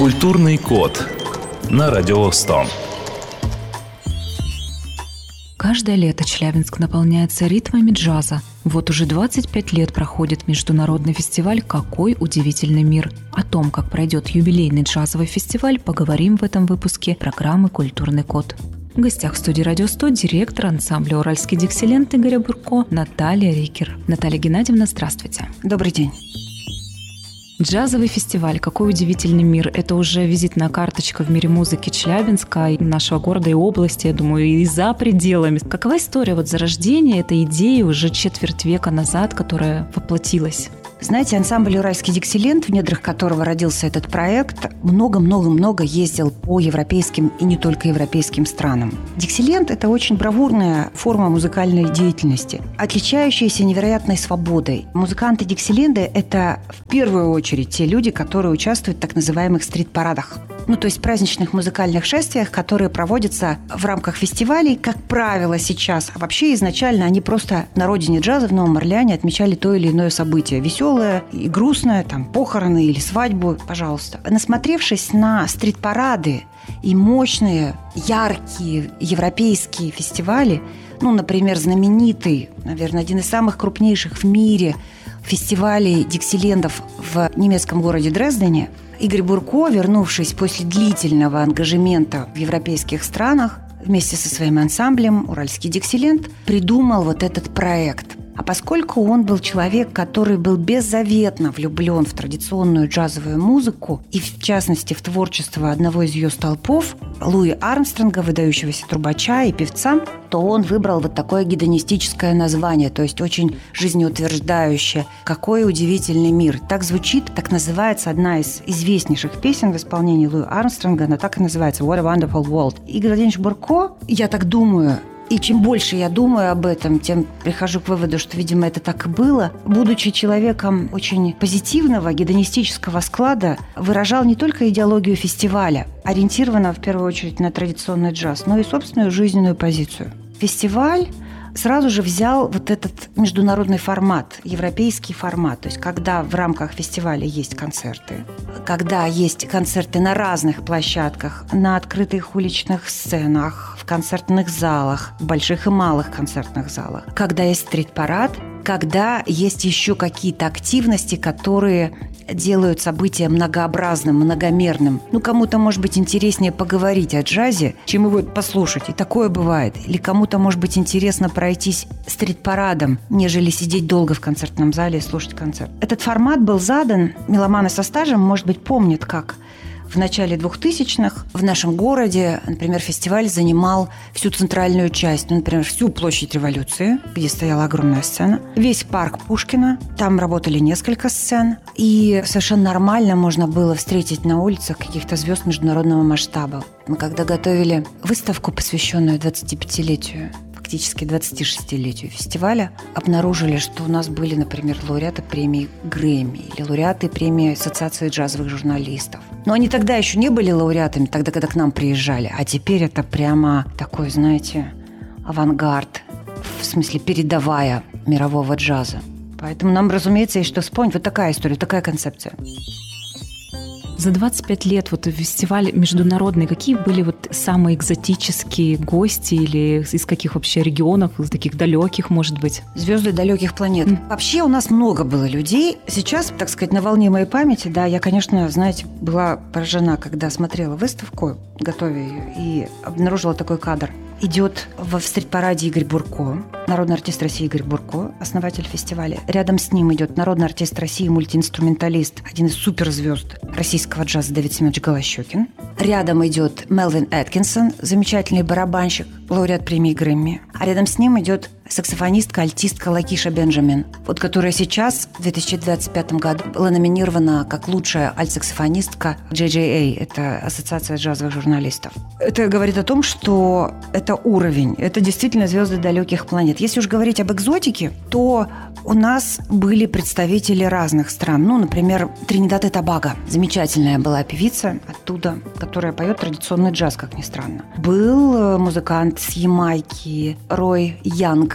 Культурный код на Радио 100. Каждое лето Челябинск наполняется ритмами джаза. Вот уже 25 лет проходит международный фестиваль «Какой удивительный мир». О том, как пройдет юбилейный джазовый фестиваль, поговорим в этом выпуске программы «Культурный код». В гостях в студии «Радио 100» директор ансамбля «Уральский диксиленд» Игоря Бурко Наталья Рикер. Наталья Геннадьевна, здравствуйте. Добрый день. Джазовый фестиваль «Какой удивительный мир» – это уже визитная карточка в мире музыки Челябинска, и нашего города и области, я думаю, и за пределами. Какова история зарождения этой идеи уже четверть века назад, которая воплотилась? Знаете, ансамбль «Уральский диксиленд», в недрах которого родился этот проект, много-много-много ездил по европейским и не только европейским странам. Диксиленд – это очень бравурная форма музыкальной деятельности, отличающаяся невероятной свободой. Музыканты диксиленда – это в первую очередь те люди, которые участвуют в так называемых стрит-парадах. То есть праздничных музыкальных шествиях, которые проводятся в рамках фестивалей, как правило, сейчас. А вообще изначально они просто на родине джаза в Новом Орлеане отмечали то или иное событие. Веселое и грустное, похороны или свадьбу, пожалуйста. Насмотревшись на стрит-парады и мощные, яркие европейские фестивали, например, знаменитый, наверное, один из самых крупнейших в мире фестивалей диксилендов в немецком городе Дрездене, Игорь Бурко, вернувшись после длительного ангажемента в европейских странах, вместе со своим ансамблем «Уральский диксиленд» придумал этот проект. А поскольку он был человек, который был беззаветно влюблен в традиционную джазовую музыку и, в частности, в творчество одного из ее столпов, Луи Армстронга, выдающегося трубача и певца, то он выбрал такое гедонистическое название, то есть очень жизнеутверждающее «Какой удивительный мир». Так звучит, так называется одна из известнейших песен в исполнении Луи Армстронга, она так и называется «What a Wonderful World». Игорь Владимирович Бурко, я так думаю, и чем больше я думаю об этом, тем прихожу к выводу, что, видимо, это так и было. Будучи человеком очень позитивного, гедонистического склада, выражал не только идеологию фестиваля, ориентированного в первую очередь на традиционный джаз, но и собственную жизненную позицию. Фестиваль сразу же взял этот международный формат, европейский формат. То есть, когда в рамках фестиваля есть концерты, когда есть концерты на разных площадках, на открытых уличных сценах, в концертных залах, больших и малых концертных залах, когда есть стрит-парад, когда есть еще какие-то активности, которые делают события многообразным, многомерным. Кому-то, может быть, интереснее поговорить о джазе, чем его послушать. И такое бывает. Или кому-то, может быть, интересно пройтись стрит-парадом, нежели сидеть долго в концертном зале и слушать концерт. Этот формат был задан, меломаны со стажем, может быть, помнят, как в начале 2000-х в нашем городе, например, фестиваль занимал всю центральную часть, например, всю площадь Революции, где стояла огромная сцена, весь парк Пушкина, там работали несколько сцен, и совершенно нормально можно было встретить на улицах каких-то звезд международного масштаба. Мы когда готовили выставку, посвященную 25-летию, фактически 26-летию фестиваля, обнаружили, что у нас были, например, лауреаты премии Грэмми или лауреаты премии Ассоциации джазовых журналистов. Но они тогда еще не были лауреатами, тогда, когда к нам приезжали. А теперь это прямо такой, знаете, авангард, в смысле передовая мирового джаза. Поэтому нам, разумеется, есть что вспомнить. Такая история, такая концепция. За 25 лет фестиваль международный, какие были самые экзотические гости или из каких вообще регионов, из таких далеких, может быть? Звезды далеких планет. Вообще у нас много было людей. Сейчас, так сказать, на волне моей памяти, я, конечно, знаете, была поражена, когда смотрела выставку, готовя ее, и обнаружила такой кадр. Идет в стрит-параде Игорь Бурко, народный артист России Игорь Бурко, основатель фестиваля. Рядом с ним идет народный артист России, мультиинструменталист, один из суперзвезд российского джаза Давид Семенович Голощёкин. Рядом идет Мелвин Эткинсон, замечательный барабанщик, лауреат премии Грэмми. А рядом с ним идет саксофонистка, альтистка Лакиша Бенджамин, которая сейчас, в 2025 году, была номинирована как лучшая альт-саксофонистка JJA, это Ассоциация джазовых журналистов. Это говорит о том, что это уровень, это действительно звезды далеких планет. Если уж говорить об экзотике, то у нас были представители разных стран. Например, Тринидад и Тобаго. Замечательная была певица оттуда, которая поет традиционный джаз, как ни странно. Был музыкант с Ямайки Рой Янг,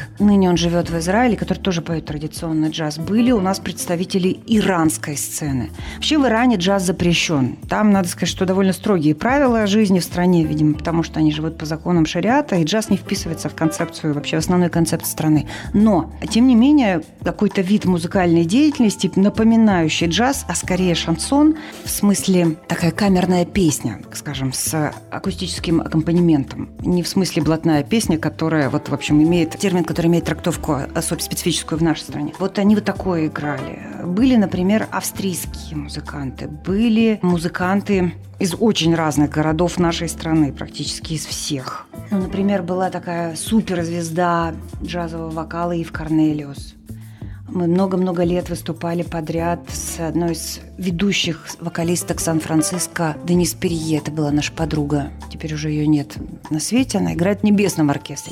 ныне он живет в Израиле, который тоже поет традиционный джаз. Были у нас представители иранской сцены. Вообще в Иране джаз запрещен. Там, надо сказать, что довольно строгие правила жизни в стране, видимо, потому что они живут по законам шариата, и джаз не вписывается в концепцию, вообще в основной концепт страны. Но, тем не менее, какой-то вид музыкальной деятельности, напоминающий джаз, а скорее шансон, в смысле такая камерная песня, скажем, с акустическим аккомпанементом. Не в смысле блатная песня, которая, вот, в общем, имеет термин, который имеет трактовку особо специфическую в нашей стране. Вот они вот такое играли. Были, например, австрийские музыканты, были музыканты из очень разных городов нашей страны, практически из всех. Ну, например, была такая суперзвезда джазового вокала Ив Корнелиус. Мы много-много лет выступали подряд с одной из ведущих вокалисток Сан-Франциско, Денис Перье. Это была наша подруга. Теперь уже ее нет на свете. Она играет в небесном оркестре.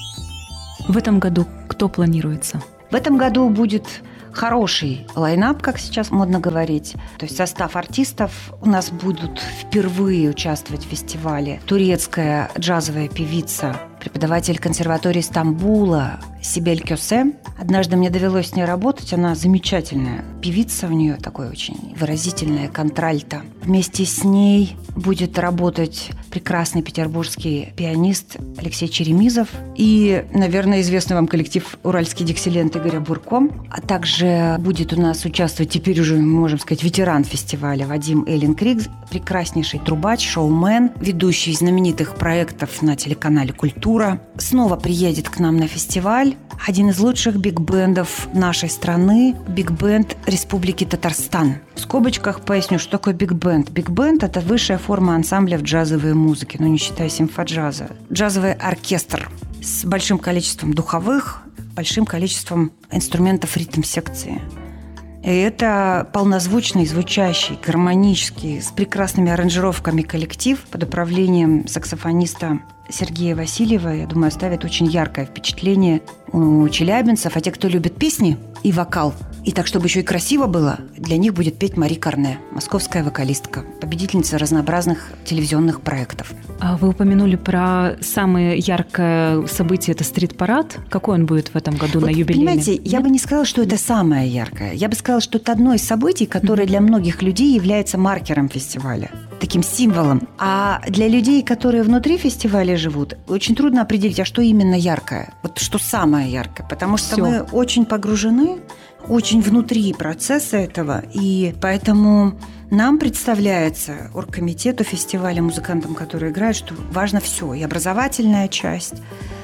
В этом году кто планируется? В этом году будет хороший лайнап, как сейчас модно говорить. То есть состав артистов. У нас будут впервые участвовать в фестивале турецкая джазовая певица, преподаватель консерватории Стамбула Сибель Кёсе. Однажды мне довелось с ней работать. Она замечательная певица, у нее такое очень выразительное контральто. Вместе с ней будет работать прекрасный петербургский пианист Алексей Черемизов и, наверное, известный вам коллектив «Уральский диксилент» Игоря Бурко. А также будет у нас участвовать теперь уже, можем сказать, ветеран фестиваля Вадим Эллинкриг, прекраснейший трубач, шоумен, ведущий знаменитых проектов на телеканале «Культура». Снова приедет к нам на фестиваль один из лучших биг-бендов нашей страны, биг-бенд Республики Татарстан. В скобочках поясню, что такое биг-бенд. Биг-бенд – это высшая форма ансамбля в джазовой музыке, но не считая симфоджаза. Джазовый оркестр с большим количеством духовых, большим количеством инструментов ритм-секции. И это полнозвучный, звучащий, гармонический, с прекрасными аранжировками коллектив под управлением саксофониста Сергея Васильева, я думаю, оставит очень яркое впечатление у челябинцев. А те, кто любит песни и вокал, и так, чтобы еще и красиво было, для них будет петь Мари Карне, московская вокалистка, победительница разнообразных телевизионных проектов. А вы упомянули про самое яркое событие – это стрит-парад. Какой он будет в этом году на юбилейный? Понимаете, я бы не сказала, что это самое яркое. Я бы сказала, что это одно из событий, которое для многих людей является маркером фестиваля, таким символом. А для людей, которые внутри фестиваля живут, очень трудно определить, а что именно яркое. Вот что самое яркое. Потому что мы очень погружены, очень внутри процесса этого. И поэтому нам представляется, оргкомитету фестиваля, музыкантам, которые играют, что важно все. И образовательная часть,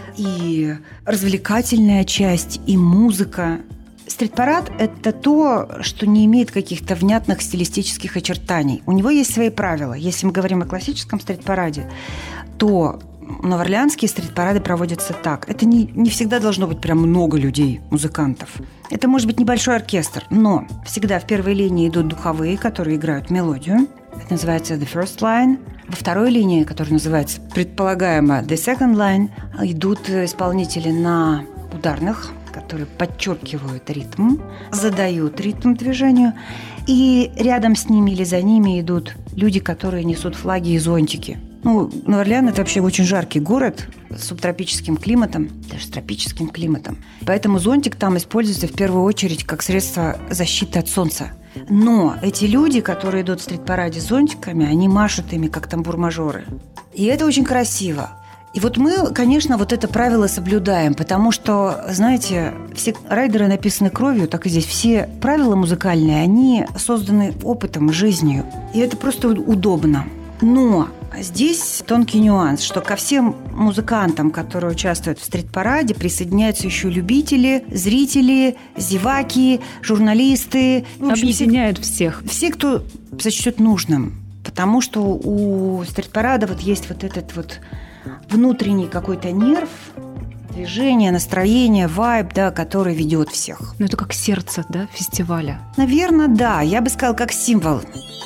и развлекательная часть, и музыка. Стрит-парад – это то, что не имеет каких-то внятных стилистических очертаний. У него есть свои правила. Если мы говорим о классическом стрит-параде, то новоорлеанские стрит-парады проводятся так. Это не всегда должно быть прям много людей, музыкантов. Это может быть небольшой оркестр, но всегда в первой линии идут духовые, которые играют мелодию. Это называется the first line. Во второй линии, которая называется предполагаемо the second line, идут исполнители на ударных, которые подчеркивают ритм, задают ритм движению. И рядом с ними или за ними идут люди, которые несут флаги и зонтики. Новоорлеан – это вообще очень жаркий город с субтропическим климатом, даже с тропическим климатом. Поэтому зонтик там используется в первую очередь как средство защиты от солнца. Но эти люди, которые идут в стрит-параде с зонтиками, они машут ими, как тамбур-мажоры. И это очень красиво. И вот мы, конечно, вот это правило соблюдаем, потому что, знаете, все райдеры написаны кровью, так и здесь. Все правила музыкальные, они созданы опытом, жизнью. И это просто удобно. Но здесь тонкий нюанс, что ко всем музыкантам, которые участвуют в стрит-параде, присоединяются еще любители, зрители, зеваки, журналисты. Объединяют всех. Все, кто сочтет нужным. Потому что у стрит-парада вот есть вот этот вот внутренний какой-то нерв, движение, настроение, вайб, да, который ведет всех. Ну, это как сердце, да, фестиваля? Наверное, да. Я бы сказала, как символ.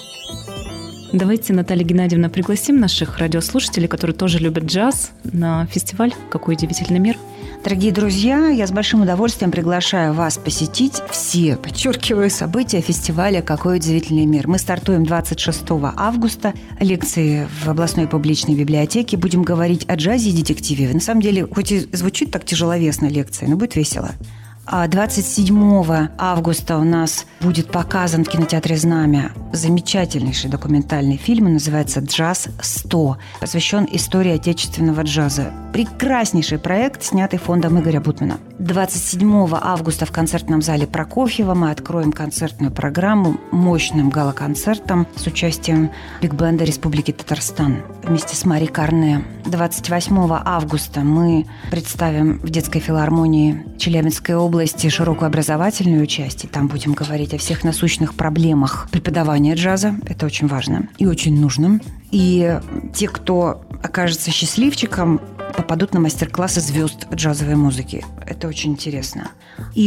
Давайте, Наталья Геннадьевна, пригласим наших радиослушателей, которые тоже любят джаз, на фестиваль «Какой удивительный мир». Дорогие друзья, я с большим удовольствием приглашаю вас посетить все, подчеркиваю, события фестиваля «Какой удивительный мир». Мы стартуем 26 августа. Лекции в областной публичной библиотеке. Будем говорить о джазе и детективе. На самом деле, хоть и звучит так тяжеловесно лекция, но будет весело. А 27 августа у нас будет показан в кинотеатре «Знамя» замечательнейший документальный фильм, называется «Джаз 100», посвящен истории отечественного джаза. Прекраснейший проект, снятый фондом Игоря Бутмана. 27 августа в концертном зале Прокофьева мы откроем концертную программу мощным гала-концертом с участием биг-бенда Республики Татарстан вместе с Мари Карне. 28 августа мы представим в детской филармонии Челябинской области широкую образовательную часть, и там будем говорить о всех насущных проблемах преподавания джаза. Это очень важно и очень нужно. И те, кто окажется счастливчиком, попадут на мастер-классы звезд джазовой музыки. Это очень интересно. И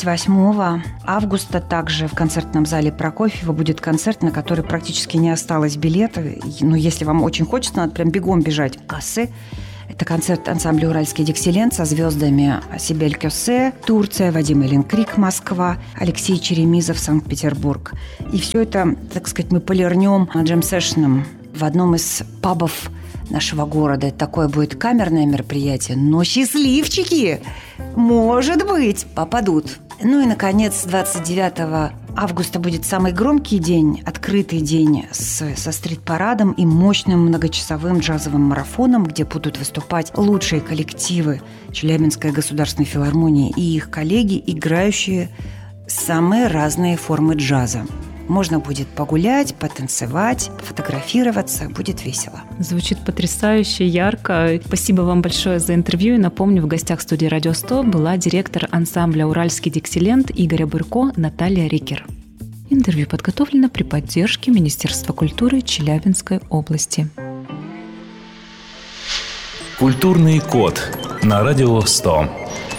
28 августа также в концертном зале Прокофьева будет концерт, на который практически не осталось билетов. Но если вам очень хочется, надо прям бегом бежать в кассы. Это концерт ансамбля «Уральский Диксиленд» со звездами Сибель Кёсе, Турция, Вадим Эленкрик, Москва, Алексей Черемизов, Санкт-Петербург. И все это, так сказать, мы полирнем джем-сэшеном в одном из пабов нашего города. Такое будет камерное мероприятие, но счастливчики, может быть, попадут. Ну и, наконец, 29 августа будет самый громкий день, открытый день со стрит-парадом и мощным многочасовым джазовым марафоном, где будут выступать лучшие коллективы Челябинской государственной филармонии и их коллеги, играющие самые разные формы джаза. Можно будет погулять, потанцевать, фотографироваться. Будет весело. Звучит потрясающе, ярко. Спасибо вам большое за интервью. И напомню, в гостях студии «Радио 100» была директор ансамбля «Уральский Диксиленд» Игоря Бырко Наталья Рикер. Интервью подготовлено при поддержке Министерства культуры Челябинской области. Культурный код на Радио 100.